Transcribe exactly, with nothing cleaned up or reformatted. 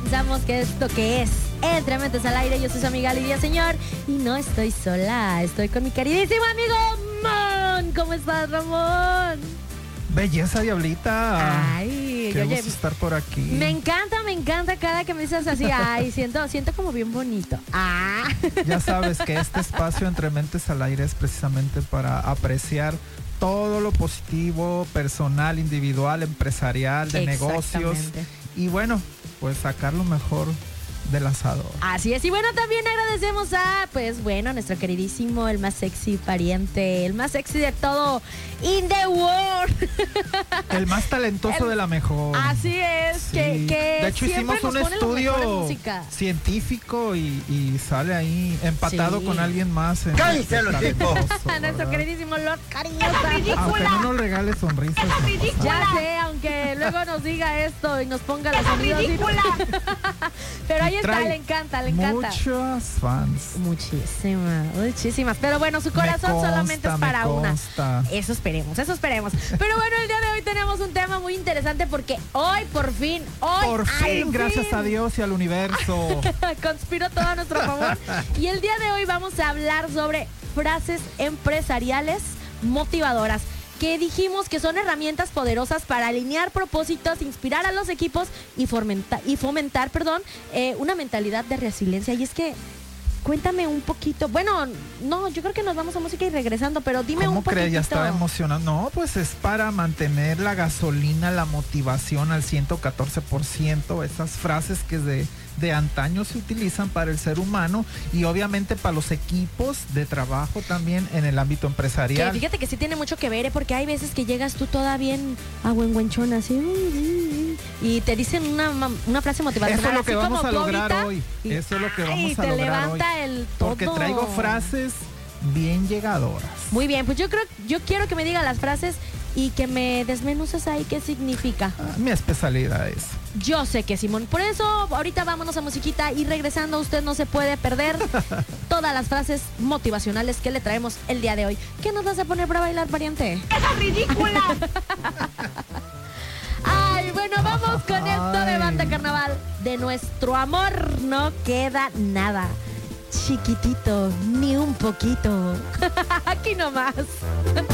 comenzamos que esto que es Entre Mentes al Aire. Yo soy su amiga Lidia Señor y no estoy sola, estoy con mi queridísimo amigo Mon. ¿Cómo estás, Ramón? Belleza, Diablita. Ay, qué oye, gusto estar por aquí. Me encanta, me encanta cada que me dices así. Ay, siento, siento como bien bonito. Ah. Ya sabes que este espacio Entre Mentes al Aire es precisamente para apreciar todo lo positivo, personal, individual, empresarial, de negocios. Y bueno, pues sacar lo mejor del asador. Así es, y bueno, también agradecemos a, pues bueno, nuestro queridísimo, el más sexy pariente, el más sexy de todo in the world. El más talentoso el, de la mejor. Así es, sí. que, que de hecho hicimos un estudio científico y, y sale ahí empatado sí. con alguien más. ¡Cállense los tipos! Nuestro queridísimo Lord Cariñosa. Aunque no nos regale sonrisas. No ya sé, aunque luego nos diga esto y nos ponga la sonrisa. Pero ahí está, le encanta, le encanta. Muchos fans. Muchísimas, muchísimas. Pero bueno, su corazón consta, solamente es para una. Eso esperemos, eso esperemos. Pero bueno, el día de hoy tenemos un tema muy interesante porque hoy, por fin, hoy. Por fin, gracias fin. a Dios y al universo. Conspiro todo a nuestro favor. Y el día de hoy vamos a hablar sobre frases empresariales motivadoras, que dijimos que son herramientas poderosas para alinear propósitos, inspirar a los equipos y fomentar, y fomentar perdón, eh, una mentalidad de resiliencia. Y es que, cuéntame un poquito. Bueno, no, yo creo que nos vamos a música y regresando, pero dime un poquito. ¿Cómo crees? Ya estaba emocionado. No, pues es para mantener la gasolina, la motivación al ciento catorce por ciento. Esas frases que de... de antaño se utilizan para el ser humano y obviamente para los equipos de trabajo también en el ámbito empresarial. Que fíjate que sí tiene mucho que ver, ¿eh? Porque hay veces que llegas tú toda bien agüengüenchona así y te dicen una, una frase motivacional. Eso es lo que vamos a lograr ahorita, hoy. Y, Eso es lo que vamos a te lograr levanta hoy. El todo. Porque traigo frases bien llegadoras. Muy bien, pues yo creo, yo quiero que me diga las frases y que me desmenuces ahí qué significa. Ah, mi especialidad es. Yo sé que Simón. Por eso ahorita vámonos a musiquita y regresando usted no se puede perder todas las frases motivacionales que le traemos el día de hoy. ¿Qué nos vas a poner para bailar, pariente? ¡Esa ridícula! Ay, bueno, vamos con Ay. esto de Banda Carnaval. De nuestro amor no queda nada. Chiquitito, ni un poquito. Aquí nomás.